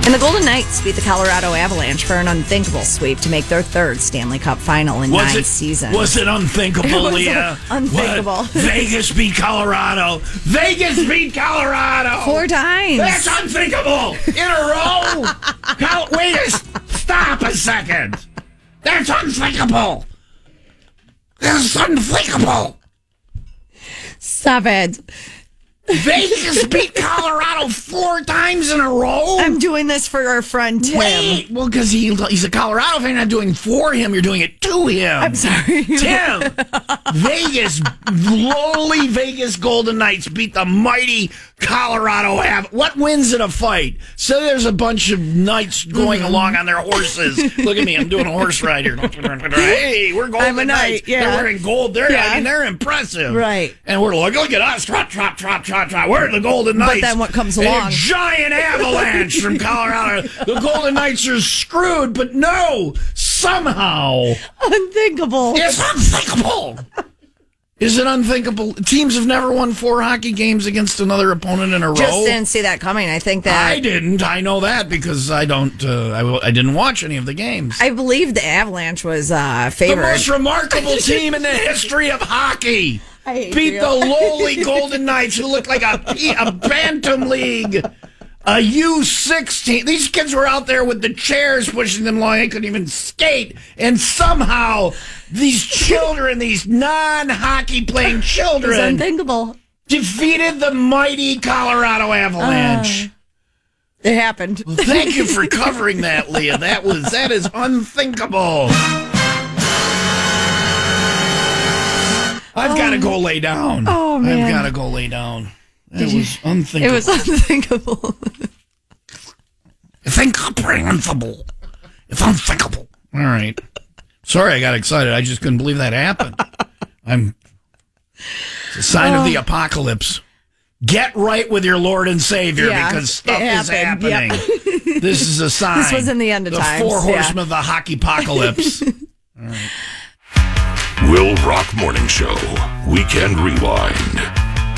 And the Golden Knights beat the Colorado Avalanche for an unthinkable sweep to make their third Stanley Cup final in 9 seasons. Was it unthinkable, Leah? Unthinkable. What? Vegas beat Colorado. Vegas beat Colorado. 4 times. That's unthinkable. In a row. Stop a second. That's unthinkable. That's unthinkable. Stop it. Vegas beat Colorado 4 times in a row? I'm doing this for our friend Tim. Wait, well, because he's a Colorado fan. You're not doing for him, you're doing it to him. I'm sorry. Tim, lowly Vegas Golden Knights beat the mighty Colorado What wins in a fight? So there's a bunch of knights going along on their horses. Look at me, I'm doing a horse ride here. Hey, we're Golden Knights. Yeah. They're wearing gold. They're impressive. Right. And we're like, look at us. Trot, trot, trot, trot, trot. We're the Golden Knights. But then what comes And along? a giant avalanche from Colorado. The Golden Knights are screwed, but no, somehow. Unthinkable. It's unthinkable. Is it unthinkable? Teams have never won 4 hockey games against another opponent in a row. Just didn't see that coming. I think that I didn't. I know that because I don't. I didn't watch any of the games. I believe the Avalanche was The favored. most remarkable team in the history of hockey I hate beat you. the lowly Golden Knights, who look like a Bantam League, a U16. These kids were out there with the chairs pushing them along. They couldn't even skate. And somehow, these children, these non-hockey playing It's children, unthinkable. defeated the mighty Colorado Avalanche. It happened. Well, thank you for covering that, Leah. That is unthinkable. I've got to go lay down. Oh, man. I've got to go lay down. It was unthinkable. It was unthinkable. It's incomprehensible. It's unthinkable. All right. Sorry, I got excited. I just couldn't believe that happened. It's a sign of the apocalypse. Get right with your Lord and Savior because stuff is happening. Yep. This is a sign. This was in the end of times. The 4 horsemen of the hockey apocalypse. All right. Will Rock Morning Show. Weekend Rewind.